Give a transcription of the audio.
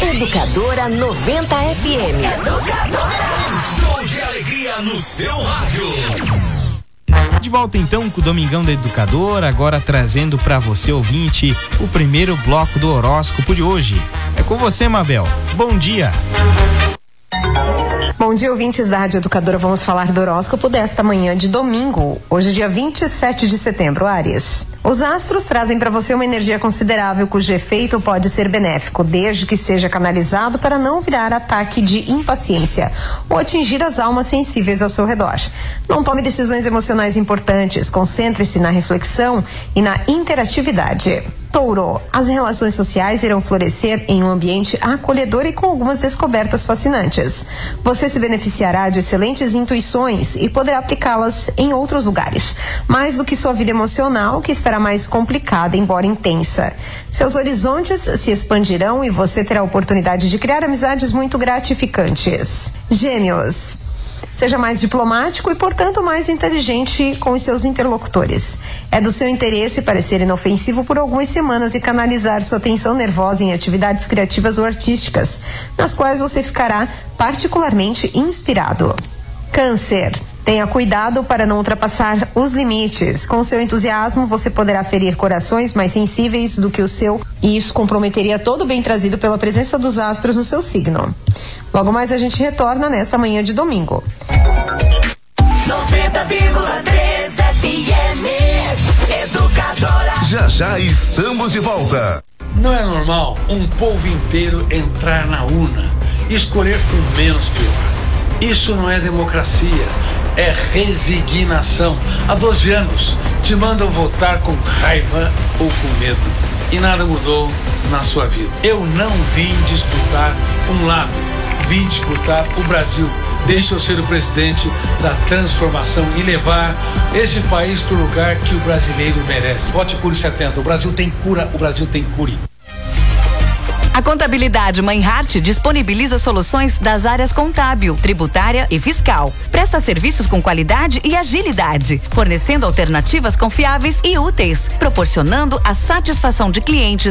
Educadora 90 FM. Show de alegria no seu rádio. De volta então com o Domingão da Educadora, agora trazendo para você, ouvinte, o primeiro bloco do horóscopo de hoje. É com você, Mabel. Bom dia. Bom dia, ouvintes da Rádio Educadora. Vamos falar do horóscopo desta manhã de domingo, hoje dia 27 de setembro, Áries. Os astros trazem para você uma energia considerável cujo efeito pode ser benéfico, desde que seja canalizado para não virar ataque de impaciência ou atingir as almas sensíveis ao seu redor. Não tome decisões emocionais importantes, concentre-se na reflexão e na interatividade. Touro, as relações sociais irão florescer em um ambiente acolhedor e com algumas descobertas fascinantes. Você se beneficiará de excelentes intuições e poderá aplicá-las em outros lugares, mais do que sua vida emocional, que estará mais complicada, embora intensa. Seus horizontes se expandirão e você terá a oportunidade de criar amizades muito gratificantes. Gêmeos, seja mais diplomático e, portanto, mais inteligente com os seus interlocutores. É do seu interesse parecer inofensivo por algumas semanas e canalizar sua atenção nervosa em atividades criativas ou artísticas, nas quais você ficará particularmente inspirado. Câncer. Tenha cuidado para não ultrapassar os limites. Com seu entusiasmo, você poderá ferir corações mais sensíveis do que o seu, e isso comprometeria todo o bem trazido pela presença dos astros no seu signo. Logo mais a gente retorna nesta manhã de domingo. 90,3 FM Educadora. Já estamos de volta. Não é normal um povo inteiro entrar na urna e escolher o menos pior. Isso não é democracia, é resignação. Há 12 anos te mandam votar com raiva ou com medo e nada mudou na sua vida. Eu não vim disputar um lado, vim disputar o Brasil. Deixa eu ser o presidente da transformação e levar esse país para o lugar que o brasileiro merece. Vote Cure 70, o Brasil tem cura, o Brasil tem cure. A Contabilidade Meinhardt disponibiliza soluções das áreas contábil, tributária e fiscal. Presta serviços com qualidade e agilidade, fornecendo alternativas confiáveis e úteis, proporcionando a satisfação de clientes